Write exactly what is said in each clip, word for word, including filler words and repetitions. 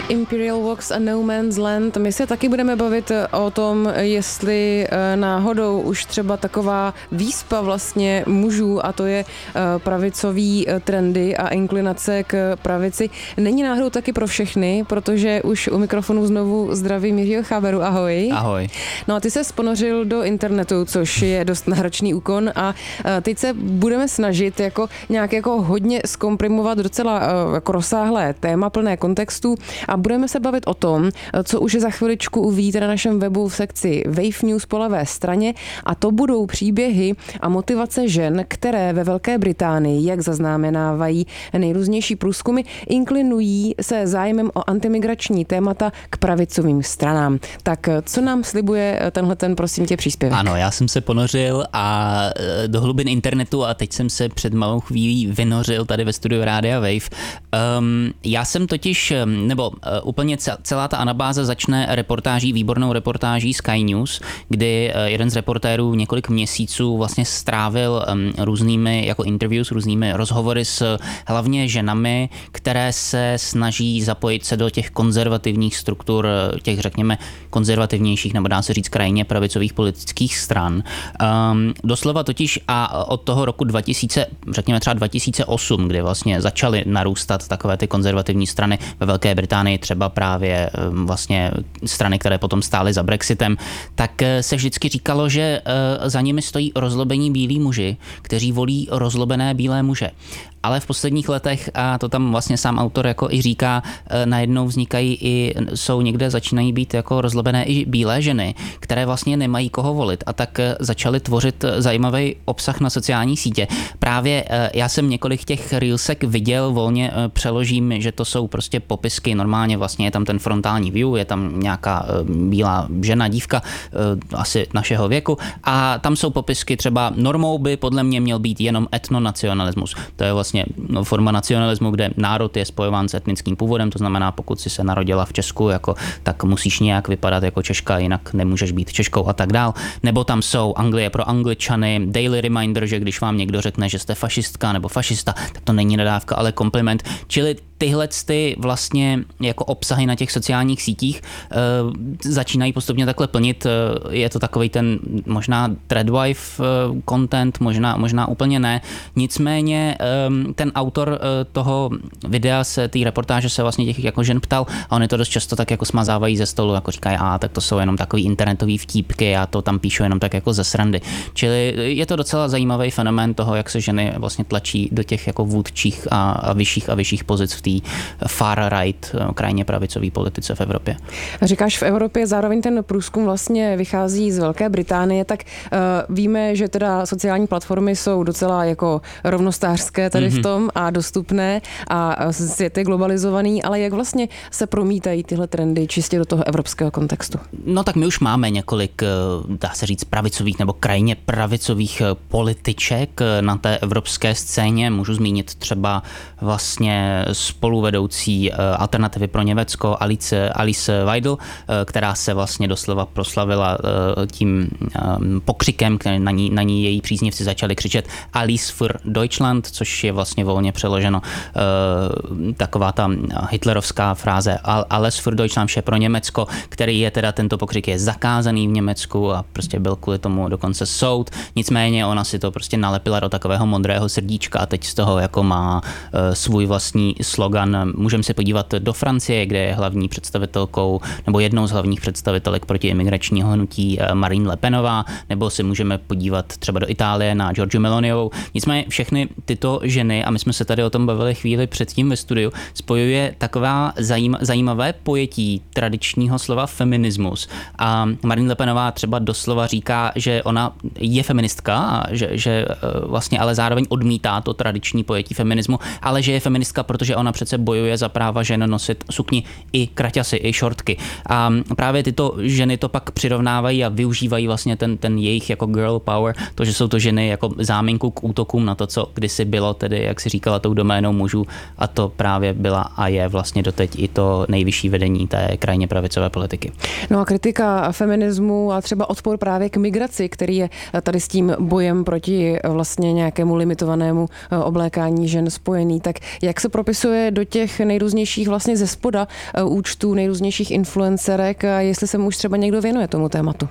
Imperial Walks a No Man's Land. My se taky budeme bavit o tom, jestli náhodou už třeba taková výspa vlastně mužů, a to je pravicový trendy a inklinace k pravici, není náhodou taky pro všechny, protože už u mikrofonu znovu zdravím Jiřího Cháberu. Ahoj. Ahoj. No a ty se ponořil do internetu, což je dost náročný úkon, a teď se budeme snažit jako nějak jako hodně zkomprimovat docela jako rozsáhlé téma plné kontextu a budeme se bavit o tom, co už za chviličku uvidíte na našem webu v sekci Wave News po levé straně, a to budou příběhy a motivace žen, které ve Velké Británii, jak zaznamenávají nejrůznější průzkumy, inklinují se zájmem o antimigrační témata k pravicovým stranám. Tak co nám slibuje tenhle ten, prosím tě, příspěvek? Ano, já jsem se ponořil a do hlubin internetu a teď jsem se před malou chvílí vynořil tady ve studiu Rádia Wave. Um, já jsem totiž, nebo uh, úplně celá ta anabáza začne reportáží, výbornou reportáží Sky News, kdy uh, jeden z reportérů několik měsíců vlastně strávil um, různými jako interviews, různými rozhovory s hlavně ženami, které se snaží zapojit se do těch konzervativních struktur, těch řekněme konzervativnějších, nebo dá se říct krajně pravicových politických stran. Um, doslova totiž a od toho roku dva tisíce, řekněme třeba dva tisíce osm, kdy vlastně začaly narůstat takové ty konzervativní strany ve Velké Británii, třeba právě um, vlastně strany, které potom stály za Brexitem, tak se vždycky říkalo, že uh, za nimi stojí rozlobení bílí muži, kteří volí rozlobené bílé muže. Ale v posledních letech, a to tam vlastně sám autor jako i říká, najednou vznikají i, jsou někde začínají být jako rozlobené i bílé ženy, které vlastně nemají koho volit, a tak začaly tvořit zajímavý obsah na sociální sítě. Právě já jsem několik těch reelsek viděl, volně přeložím, že to jsou prostě popisky, normálně vlastně je tam ten frontální view, je tam nějaká bílá žena, dívka, asi našeho věku, a tam jsou popisky třeba normou by podle mě měl být jenom etnonacionalismus. To je vlastně no, forma nacionalismu, kde národ je spojován s etnickým původem, to znamená, pokud si se narodila v Česku, jako, tak musíš nějak vypadat jako Češka, jinak nemůžeš být Češkou a tak dál. Nebo tam jsou Anglie pro Angličany, daily reminder, že když vám někdo řekne, že jste fašistka nebo fašista, tak to není nadávka, ale kompliment. Čili tyhle ty vlastně jako obsahy na těch sociálních sítích uh, začínají postupně takhle plnit. Uh, je to takovej ten možná threadwife uh, content, možná, možná úplně ne. Nicméně um, ten autor uh, toho videa, se té reportáže se vlastně těch jako žen ptal, a oni to dost často tak jako smazávají ze stolu, jako říkají, a tak to jsou jenom takový internetový vtípky, já to tam píšu jenom tak jako ze srandy. Čili je to docela zajímavý fenomén toho, jak se ženy vlastně tlačí do těch jako vůdčích a, a vyšších a vyšších pozic v té far-right, krajně pravicové politice v Evropě. Říkáš v Evropě, zároveň ten průzkum vlastně vychází z Velké Británie, tak uh, víme, že teda sociální platformy jsou docela jako rovnostářské tady mm-hmm. v tom a dostupné, a svět je globalizovaný, ale jak vlastně se promítají tyhle trendy čistě do toho evropského kontextu? No tak my už máme několik, dá se říct, pravicových nebo krajně pravicových političek na té evropské scéně. Můžu zmínit třeba vlastně spoluvedoucí Alternativy pro Německo Alice, Alice Weidel, která se vlastně doslova proslavila tím pokřikem, na ní, na ní její příznivci začali křičet Alice für Deutschland, což je vlastně volně přeloženo taková ta hitlerovská fráze Alles für Deutschland, vše pro Německo, který je teda, tento pokřik je zakázaný v Německu a prostě byl kvůli tomu dokonce soud. Nicméně ona si to prostě nalepila do takového modrého srdíčka a teď z toho jako má svůj vlastní slogan. Můžeme se podívat do Francie, kde je hlavní představitelkou nebo jednou z hlavních představitelek protiimigračního hnutí Marine Le Penová, nebo se můžeme podívat třeba do Itálie na Giorgia Meloniovou. Nicméně všechny tyto ženy, a my jsme se tady o tom bavili chvíli předtím ve studiu, spojuje taková zajím, zajímavé pojetí tradičního slova feminismus. A Marine Le Penová třeba doslova říká, že ona je feministka, a že, že vlastně ale zároveň odmítá to tradiční pojetí feminismu, ale že je feministka, protože ona přece bojuje za práva žen nosit sukni i kraťasy, i šortky. A právě tyto ženy to pak přirovnávají a využívají vlastně ten, ten jejich jako girl power, to, že jsou to ženy jako záminku k útokům na to, co kdysi bylo tedy, jak si říkala, tou doménou mužů, a to právě byla a je vlastně doteď i to nejvyšší vedení té krajně pravicové politiky. No a kritika feminismu a třeba odpor právě k migraci, který je tady s tím bojem proti vlastně nějakému limitovanému oblékání žen spojený, tak jak se propisuje ještě do těch nejrůznějších vlastně ze spoda účtů nejrůznějších influencerek, jestli se mu už třeba někdo věnuje tomu tématu.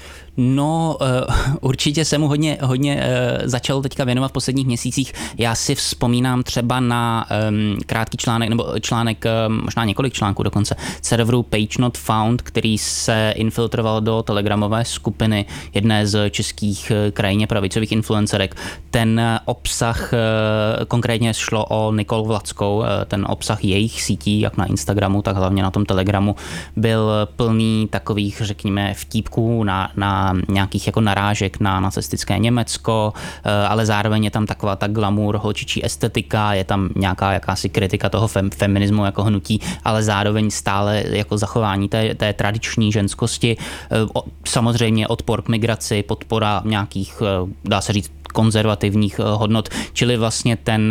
No, určitě se mu hodně, hodně začal teďka věnovat v posledních měsících. Já si vzpomínám třeba na krátký článek, nebo článek, možná několik článků dokonce, serveru Page Not Found, který se infiltroval do telegramové skupiny jedné z českých krajně pravicových influencerek. Ten obsah, konkrétně šlo o Nikol Vladskou, ten obsah jejich sítí, jak na Instagramu, tak hlavně na tom Telegramu, byl plný takových, řekněme, vtípků na, na nějakých jako narážek na nacistické Německo, ale zároveň je tam taková ta glamour, holčičí estetika, je tam nějaká jakási kritika toho fem, feminismu jako hnutí, ale zároveň stále jako zachování té, té tradiční ženskosti. Samozřejmě odpor k migraci, podpora nějakých, dá se říct, konzervativních hodnot, čili vlastně ten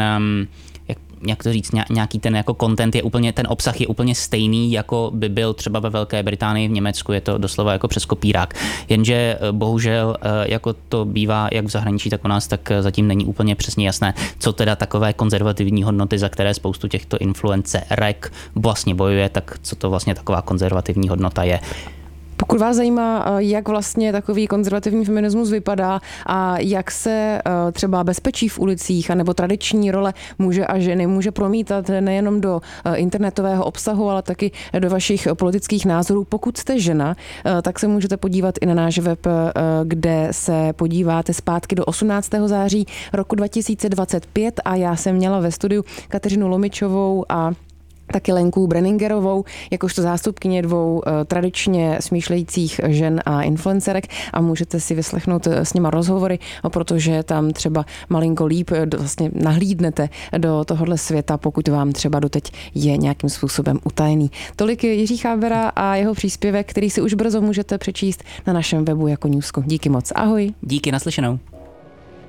jak to říct, nějaký ten jako content je úplně, ten obsah je úplně stejný, jako by byl třeba ve Velké Británii, v Německu, je to doslova jako přes kopírák. Jenže bohužel, jako to bývá jak v zahraničí, tak u nás, tak zatím není úplně přesně jasné, co teda takové konzervativní hodnoty, za které spoustu těchto influencerek vlastně bojuje, tak co to vlastně taková konzervativní hodnota je. Pokud vás zajímá, jak vlastně takový konzervativní feminismus vypadá a jak se třeba bezpečí v ulicích anebo tradiční role muže a ženy může promítat nejenom do internetového obsahu, ale taky do vašich politických názorů. Pokud jste žena, tak se můžete podívat i na náš web, kde se podíváte zpátky do osmnáctého září roku dva tisíce dvacet pět a já jsem měla ve studiu Kateřinu Lomičovou a taky Lenku Brenningerovou, jakožto zástupkyně dvou tradičně smýšlejících žen a influencerek a můžete si vyslechnout s nima rozhovory, protože tam třeba malinko líp vlastně nahlídnete do tohohle světa, pokud vám třeba doteď je nějakým způsobem utajený. Tolik Jiří Chábera a jeho příspěvek, který si už brzo můžete přečíst na našem webu jako Newsku. Díky moc. Ahoj. Díky, naslyšenou.